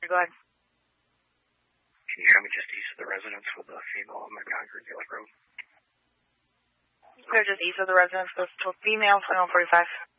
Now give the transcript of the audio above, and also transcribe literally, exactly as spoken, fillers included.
Go ahead. Can you show me just east of the residence with the female on the concrete Gillick Road? They're just east of the residence with the female, twenty-one forty-five.